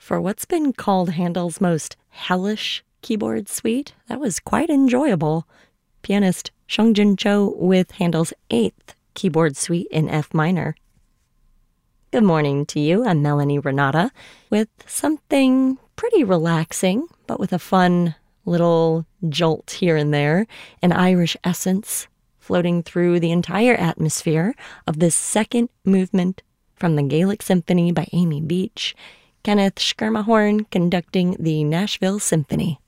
For what's been called Handel's most hellish keyboard suite, that was quite enjoyable. Pianist Seung-Jin Cho with Handel's 8th keyboard suite in F minor. Good morning to you. I'm Melanie Renata with something pretty relaxing, but with a fun little jolt here and there, an Irish essence floating through the entire atmosphere of this second movement from the Gaelic Symphony by Amy Beach, Kenneth Schermerhorn conducting the Nashville Symphony.